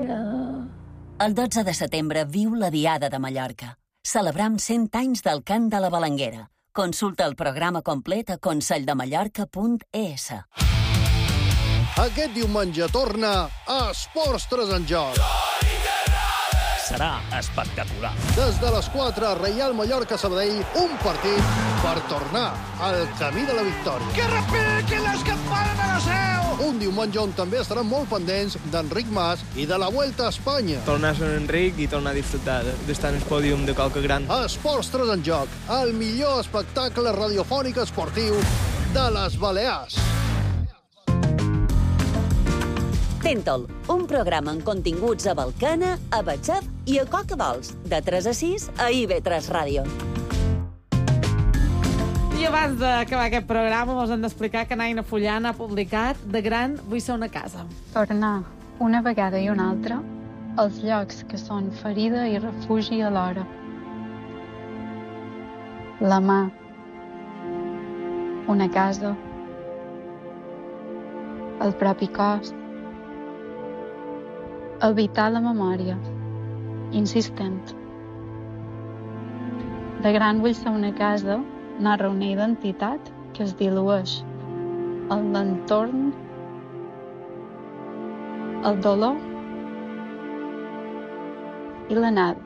El 12 de setembre viu la Diada de Mallorca. Celebram 100 anys del cant de la Balanguera. Consulta el programa complet a conselldemallorca.es. Aquest diumenge torna a Esports 3 en Joc. Serà espectacular. Des de les 4, Reial Mallorca-Sabadell, un partit per tornar al camí de la victòria. Que repiquin les campanes de la Seu! Un diumenge on també estaran molt pendents d'Enric Mas i de la Vuelta a Espanya. Tornar a ser Enric i tornar a disfrutar d'estar en el pòdium de qualque gran. Esports 3 en Joc, el millor espectacle radiofònic esportiu de les Balears. Tentol, un programa amb continguts a Balcana, a WhatsApp i a Coca-Vols, de 3 a 6 a IB3 Ràdio. I abans d'acabar aquest programa us hem d'explicar que Naina Fullana ha publicat De gran vull ser una casa. Tornar una vegada i una altra als llocs que són ferida i refugi alhora. La mà, una casa, el propi cos, evitar la memòria, insistent. De gran vull ser una casa narra una identitat que es dilueix en l'entorn, el dolor i l'anada.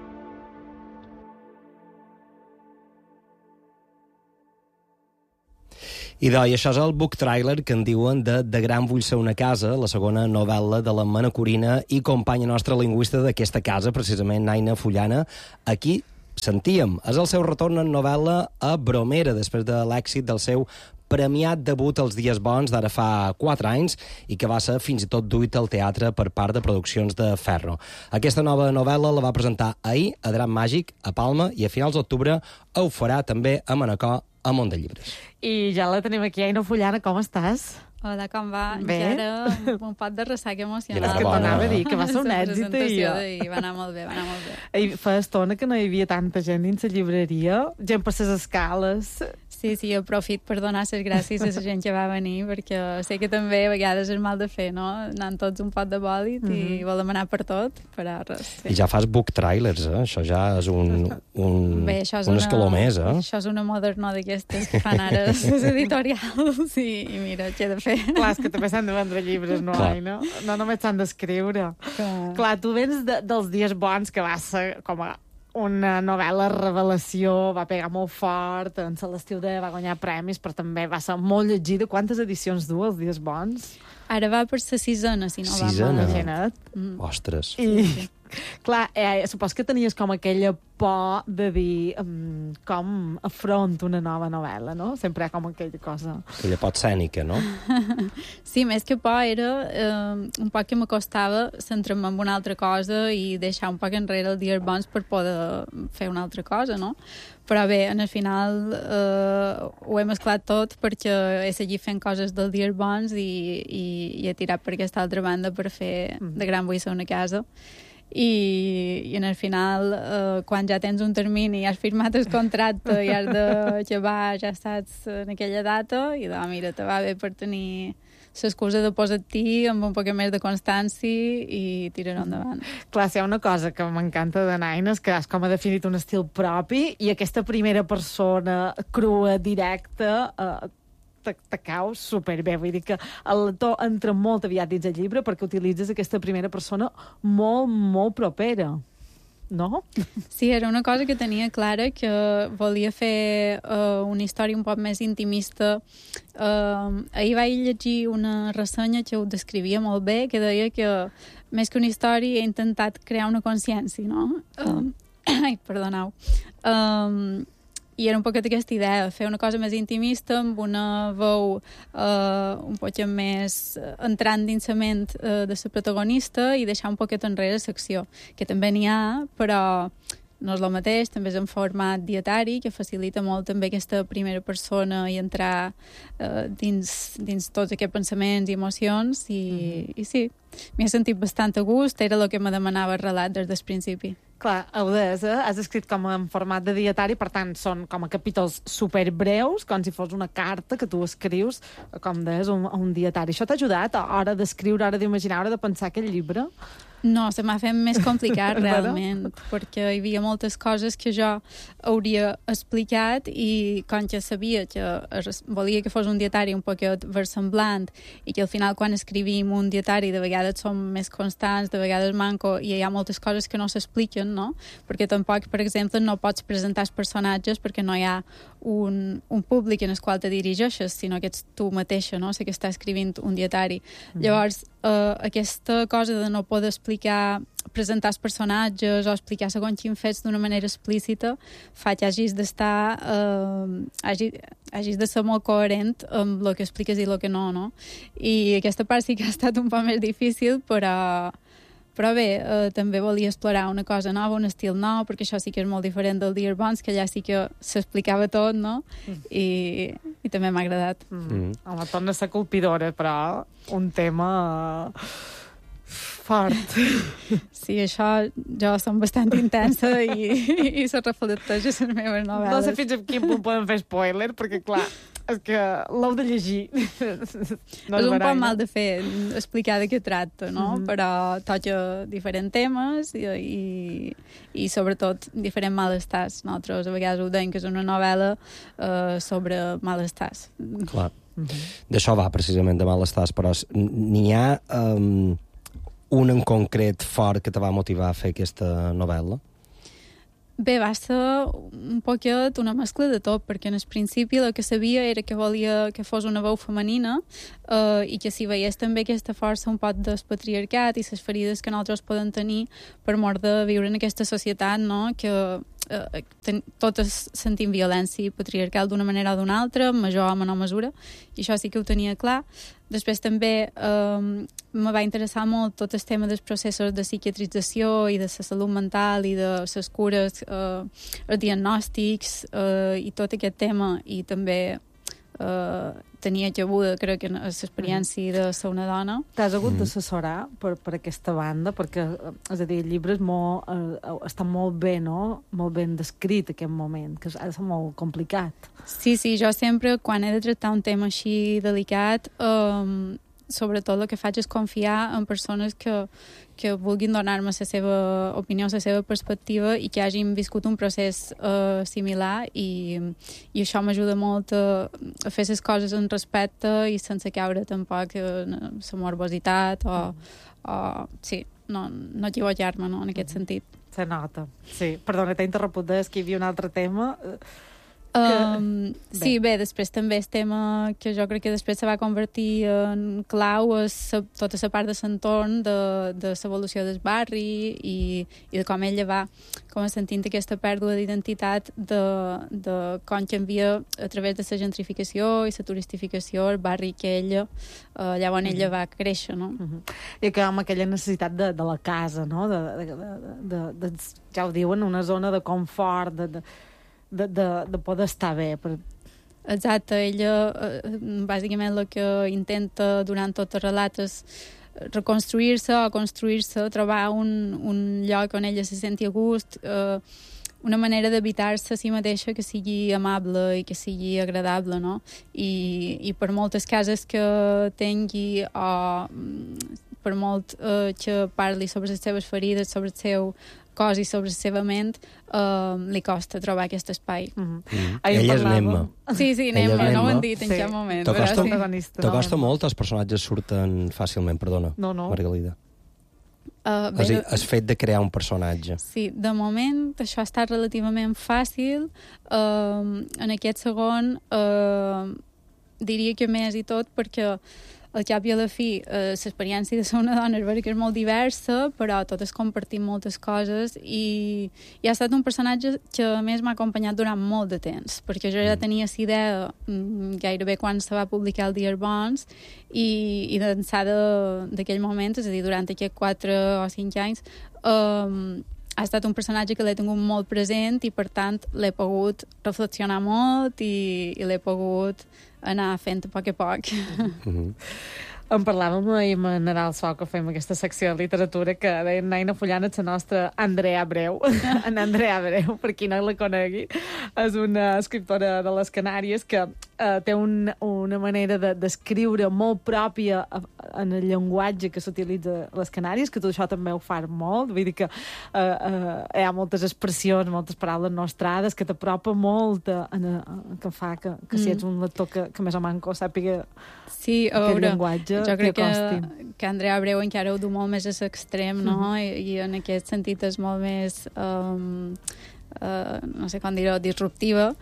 I això és el book trailer que en diuen de gran vull ser una casa, la segona novel·la de la manacorina i companya nostra lingüista d'aquesta casa, precisament Naina Fullana. Aquí sentíem, és el seu retorn en novel·la a Bromera, després de l'èxit del seu premiat debut als Dies Bons d'ara fa 4 anys i que va ser fins i tot duit al teatre per part de Produccions de Ferro. Aquesta nova novel·la la va presentar ahir a Dram Màgic, a Palma, i a finals d'octubre ho farà també a Manacor, a Mont de Llibres. I ja la tenim aquí, Aina Fullana, com estàs? Hola, com va? Bé. Ja era un pot de ressaca emocional. És que t'anava a dir que va ser un La èxit. presentació d'ahir va anar molt bé, va anar molt bé. I fa estona que no hi havia tanta gent dins la llibreria, gent per les escales. Sí, jo aprofit per donar les gràcies a la gent que va venir, perquè sé que també a vegades és mal de fer, no? Anant tots un pot de bòlit i volem anar per tot, però res. Sí. I ja fas book trailers, eh? Això ja és Bé, això és un escaló més, eh? Això és una moderna d'aquestes que fan ara les editorials i mira, què he de fer? Clar, és que també s'han de vendre llibres, no, Clar. Aina? No només s'han d'escriure. Clar, tu vens dels Dies Bons, que va ser com a una novel·la revelació, va pegar molt fort, en l'estiu va guanyar premis, però també va ser molt llegida. Quantes edicions du, els Dies Bons? Ara va per la sisena, si no va Sisena? mal. Ostres. I, clar, supos que tenies com aquella por de dir com afronto una nova novel·la, no? Sempre hi ha com aquella cosa. Aquella pot escènica, no? Sí, més que por era un poc que m'acostava centrar-me en una altra cosa i deixar un poc enrere el Dies Bons per poder fer una altra cosa, no? Però bé, en el final ho he mesclat tot perquè he seguit fent coses del Dies Bons i he tirat per aquesta altra banda per fer De gran vull ser una casa. I en el final, quan ja tens un termini i has firmat el contracte i has d'acabar, ja saps, en aquella data, i mira, te va bé per tenir l'excusa de posar-t'hi amb un poc més de constància i tirar-ho endavant. Clar, si hi ha una cosa que m'encanta de Naina és que has com ha definit un estil propi i aquesta primera persona crua, directa, te cau superbé. Vull dir que el lector entra molt aviat dins el llibre perquè utilitzes aquesta primera persona molt, molt propera. No? Sí, era una cosa que tenia clara, que volia fer una història un poc més intimista. Ahir vaig llegir una ressenya que ho descrivia molt bé, que deia que més que una història he intentat crear una consciència, no? Ai, perdoneu. I era un poquet aquesta idea, fer una cosa més intimista, amb una veu un poc més entrant dins la ment de la protagonista i deixar un poquet enrere l'acció, que també n'hi ha, però no és el mateix, també és en format dietari, que facilita molt també aquesta primera persona i entrar dins tots aquests pensaments i emocions, i sí, m'he sentit bastant a gust, era el que me demanava el relat des del principi. Clar, has escrit com en format de dietari, per tant, són com a capítols superbreus, com si fos una carta que tu escrius, com deies, un dietari. Això t'ha ajudat a hora d'escriure, a hora d'imaginar, a hora de pensar aquest llibre? No, se m'ha fet més complicat realment, perquè hi havia moltes coses que jo hauria explicat i com que sabia que volia que fos un dietari un poquet versemblant i que al final quan escrivim un dietari de vegades som més constants, de vegades manco i hi ha moltes coses que no s'expliquen, no? Perquè tampoc, per exemple, no pots presentar els personatges perquè no hi ha un públic en el qual te dirigeixes, sinó que ets tu mateixa, no? Sé que està escrivint un dietari. Llavors, aquesta cosa de no poder presentar els personatges o explicar segons quins fets d'una manera explícita fa que hagis d'estar hagis de ser molt coherent amb el que expliques i el que no, no? I aquesta part sí que ha estat un poc més difícil, però bé, també volia explorar una cosa nova, un estil nou, perquè això sí que és molt diferent del Dear Bones, que allà sí que s'explicava tot, no? I també m'ha agradat. Home, torna a ser colpidora, però un tema fort. Sí, això jo som bastant intensa i se reflecteix a les meves novel·les. No sé fins a quin punt podem fer spoiler, perquè clar, és que l'heu de llegir. No és un poc mal de fer, explicar de què tracta, no? Però toca diferents temes i sobretot diferents malestars. Nosaltres a vegades ho deim que és una novel·la sobre malestars. Clar. D'això va precisament, de malestars, però n'hi ha un en concret fort que te va motivar a fer aquesta novel·la? Bé, va ser un poquet una mescla de tot, perquè en el principi el que sabia era que volia que fos una veu femenina i que s'hi veiés també aquesta força un poc del patriarcat i les ferides que nosaltres podem tenir per mort de viure en aquesta societat, no? Que totes sentim violència patriarcal d'una manera o d'una altra, major o menor mesura, i això sí que ho tenia clar. Després també me va interessar molt tot el tema dels processos de psiquiatrització i de la salut mental i de les cures, els diagnòstics i tot aquest tema, i també tenia cabuda, crec, en l'experiència de ser una dona. T'has hagut d'assessorar per aquesta banda, perquè, és a dir, el llibre està molt bé, no? Molt ben descrit, aquest moment, que ha de ser molt complicat. Sí, jo sempre, quan he de tractar un tema així delicat, sobretot el que faig és confiar en persones que vulguin donar-me la seva opinió, la seva perspectiva i que hagin viscut un procés similar i això m'ajuda molt a fer les coses en respecte i sense caure tampoc en la morbositat o no equivocar-me, no, en aquest sentit. Se nota. Sí, perdona, t'he interromput, és que hi havia un altre tema... Sí, bé, després també el tema que jo crec que després se va convertir en clau és tota la part de l'entorn de l'evolució del barri i de com ella va sentint aquesta pèrdua d'identitat de com canvia a través de la gentrificació i la turistificació el barri que ella allà on ella va créixer, no? I que amb aquella necessitat de la casa, no? Ja ho diuen, una zona de confort, de poder estar bé. Exacte, ella bàsicament el que intenta durant tot el relat és reconstruir-se o construir-se, trobar un lloc on ella se senti a gust, una manera d'evitar-se a si mateixa que sigui amable i que sigui agradable, no? I per moltes cases que tingui o per molt que parli sobre les seves ferides, sobre el seu cos i sobre la seva ment, li costa trobar aquest espai. Ella és Nemma. Sí, Nemma, no ho han dit en cap moment. Te costa molt, els personatges surten fàcilment, perdona, Margalida. El fet de crear un personatge. Sí, de moment això ha estat relativament fàcil. En aquest segon diria que més i tot perquè al cap i a la fi, l'experiència de ser una dona és vera que és molt diversa, però totes compartim moltes coses i ha estat un personatge que a més m'ha acompanyat durant molt de temps, perquè jo ja tenia la idea gairebé quan se va publicar el Dear Bones i d'ençà d'aquell moment, és a dir, durant aquests 4 o 5 anys, ha estat un personatge que l'he tingut molt present i per tant l'he pogut reflexionar molt i l'he pogut anar fent a poc. En parlàvem ahir amb en Nadal Sol, que fem aquesta secció de literatura, que deia Naina Fullana és la nostra Andrea Abreu. En Andrea Abreu, per qui no la conegui, és una escriptora de les Canàries que té una manera d'escriure molt pròpia en el llenguatge que s'utilitza a les Canàries, que tot això també ho fa molt, vull dir que hi ha moltes expressions, moltes paraules nostrades, que t'apropa molt, que fa que si ets un lector que més o manco sàpiga aquest llenguatge, jo crec que Andrea Abreu encara ho du molt més a l'extrem, no? I en aquest sentit és molt més no sé com dir-ho, disruptiva.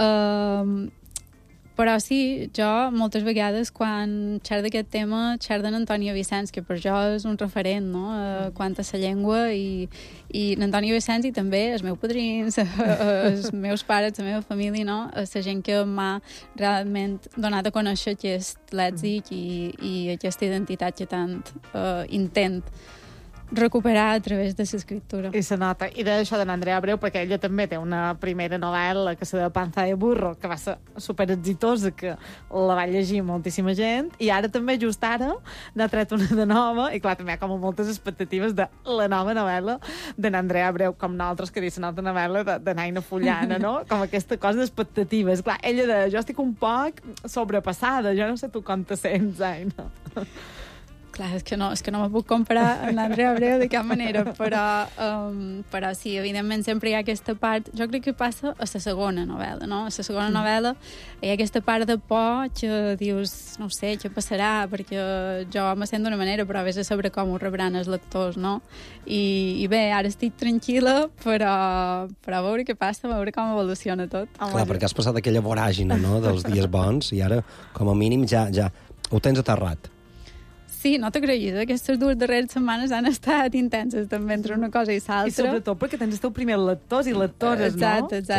Però sí, jo moltes vegades quan xerro d'aquest tema xerro d'en Antònia Vicenç, que per jo és un referent, no? Quant a la llengua, i n'Antònia Vicenç i també els meus padrins, els meus pares, la meva família, no? La gent que m'ha realment donat a conèixer aquest lèxic i aquesta identitat que tant intent recuperar a través de l'escriptura. I se nota. I d'això de l'Andrea Abreu, perquè ella també té una primera novel·la que se de Panza de Burro, que va ser superexitosa, que la va llegir moltíssima gent, i ara també, just ara, n'ha tret una de nova, i clar, també hi ha com moltes expectatives de la nova novel·la de l'Andrea Abreu, com nosaltres, que diuen altra novel·la de Naina Fullana, no? Com aquesta cosa d'expectatives. Clar, ella de jo estic un poc sobrepassada, jo no sé tu com te sents, Aina. Clar, és que no me puc comparar amb l'Andrea Abreu de cap manera, però sí, evidentment sempre hi ha aquesta part, jo crec que passa a la segona novel·la, no? A la segona novel·la hi ha aquesta part de por que dius, no sé, què passarà, perquè jo me sent d'una manera, però vés a saber com ho rebran els lectors, no? I bé, ara estic tranquil·la, però a veure què passa, a veure com evoluciona tot. Clar, perquè has passat aquella voràgina, no?, dels dies bons, i ara, com a mínim, ja ho tens aterrat. Sí, no t'agraïs. Aquestes dues darreres setmanes han estat intenses, també, entre una cosa i l'altra. I sobretot perquè tens els teus primers lectors i lectores, exacte, no? Exacte,